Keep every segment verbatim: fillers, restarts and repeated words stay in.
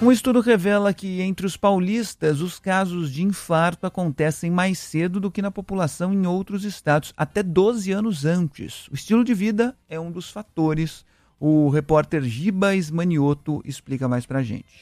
Um estudo revela que entre os paulistas, os casos de infarto acontecem mais cedo do que na população em outros estados, até doze anos antes. O estilo de vida é um dos fatores. O repórter Gibas Manioto explica mais pra gente.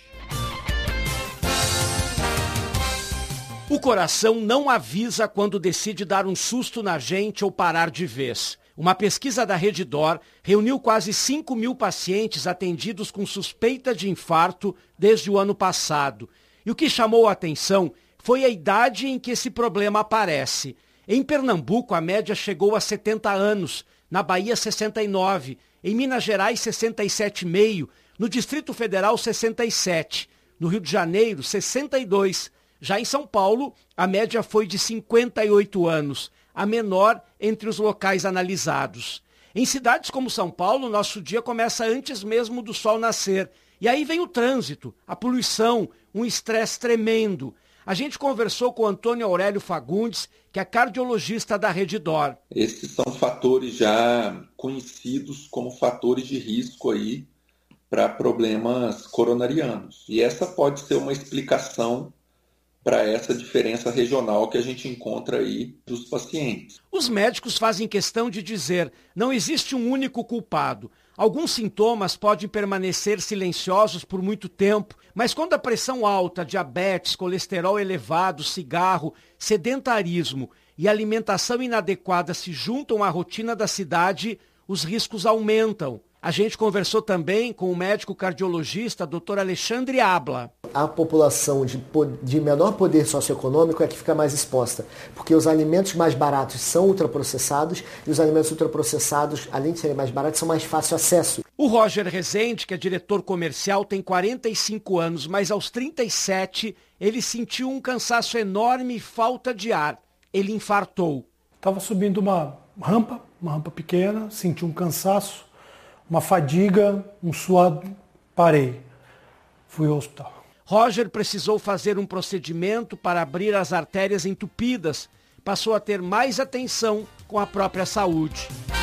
O coração não avisa quando decide dar um susto na gente ou parar de vez. Uma pesquisa da Redditor reuniu quase cinco mil pacientes atendidos com suspeita de infarto desde o ano passado. E o que chamou a atenção foi a idade em que esse problema aparece. Em Pernambuco, a média chegou a setenta anos, na Bahia, sessenta e nove, em Minas Gerais, sessenta e sete vírgula cinco, no Distrito Federal, sessenta e sete, no Rio de Janeiro, sessenta e dois. Já em São Paulo, a média foi de cinquenta e oito anos, a menor entre os locais analisados. Em cidades como São Paulo, nosso dia começa antes mesmo do sol nascer. E aí vem o trânsito, a poluição, um estresse tremendo. A gente conversou com o Antônio Aurélio Fagundes, que é cardiologista da Redditor. Esses são fatores já conhecidos como fatores de risco aí para problemas coronarianos. E essa pode ser uma explicação para essa diferença regional que a gente encontra aí dos pacientes. Os médicos fazem questão de dizer, não existe um único culpado. Alguns sintomas podem permanecer silenciosos por muito tempo, mas quando a pressão alta, diabetes, colesterol elevado, cigarro, sedentarismo e alimentação inadequada se juntam à rotina da cidade, os riscos aumentam. A gente conversou também com o médico cardiologista doutor Alexandre Abla. A população de, de menor poder socioeconômico é que fica mais exposta, porque os alimentos mais baratos são ultraprocessados e os alimentos ultraprocessados, além de serem mais baratos, são mais fácil acesso. O Roger Rezende, que é diretor comercial, tem quarenta e cinco anos, mas aos trinta e sete ele sentiu um cansaço enorme e falta de ar. Ele infartou. Estava subindo uma rampa, uma rampa pequena, senti um cansaço, uma fadiga, um suado, parei. Fui ao hospital. Roger precisou fazer um procedimento para abrir as artérias entupidas. Passou a ter mais atenção com a própria saúde.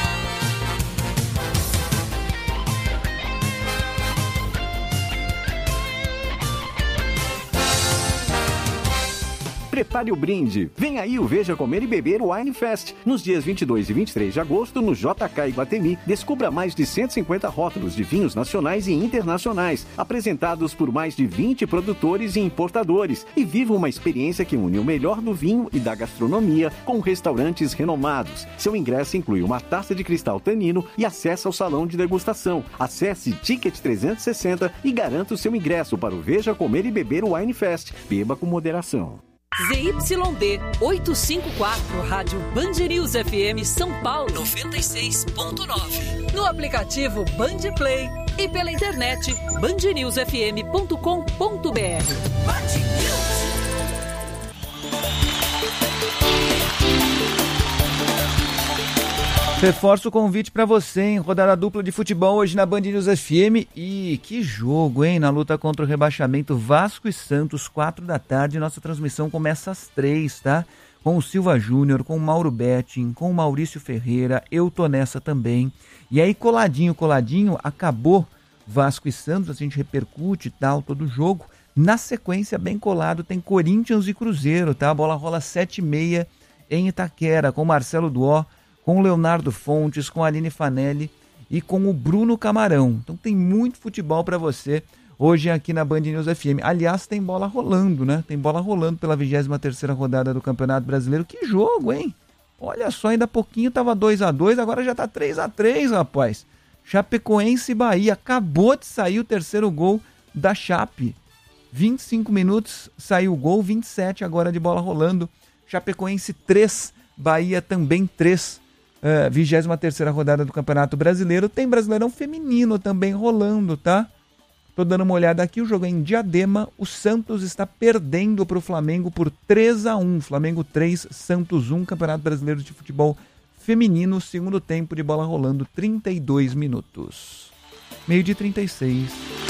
Prepare o brinde. Vem aí o Veja Comer e Beber Wine Fest. Nos dias vinte e dois e vinte e três de agosto, no J K Iguatemi, descubra mais de cento e cinquenta rótulos de vinhos nacionais e internacionais, apresentados por mais de vinte produtores e importadores. E viva uma experiência que une o melhor do vinho e da gastronomia com restaurantes renomados. Seu ingresso inclui uma taça de cristal Tanino e acesso ao salão de degustação. Acesse Ticket trezentos e sessenta e garanta o seu ingresso para o Veja Comer e Beber Wine Fest. Beba com moderação. Z Y D oitocentos e cinquenta e quatro, Rádio Band News F M São Paulo noventa e seis ponto nove. No aplicativo Band Play e pela internet band news f m ponto com ponto b r. Band News. Reforço o convite para você, hein? Rodada dupla de futebol hoje na Band News F M. E que jogo, hein? Na luta contra o rebaixamento, Vasco e Santos, quatro da tarde. Nossa transmissão começa às três, tá? Com o Silva Júnior, com o Mauro Betting, com o Maurício Ferreira. Eu tô nessa também. E aí, coladinho, coladinho, acabou Vasco e Santos. A gente repercute e tal, todo o jogo. Na sequência, bem colado, tem Corinthians e Cruzeiro, tá? A bola rola sete e meia em Itaquera, com Marcelo Duó, com o Leonardo Fontes, com a Aline Fanelli e com o Bruno Camarão. Então tem muito futebol para você hoje aqui na Band News F M. Aliás, tem bola rolando, né? Tem bola rolando pela vigésima terceira rodada do Campeonato Brasileiro. Que jogo, hein? Olha só, ainda há pouquinho tava dois a dois, agora já tá três a três, rapaz. Chapecoense e Bahia. Acabou de sair o terceiro gol da Chape. vinte e cinco minutos saiu o gol, vinte e sete agora de bola rolando. Chapecoense três, Bahia também três. Uh, vigésima terceira rodada do Campeonato Brasileiro. Tem Brasileirão Feminino também rolando, tá? Tô dando uma olhada aqui, o jogo é em Diadema. O Santos está perdendo para o Flamengo por três a um. Flamengo três, Santos um, Campeonato Brasileiro de Futebol Feminino. Segundo tempo de bola rolando, trinta e dois minutos. Meio de trinta e seis.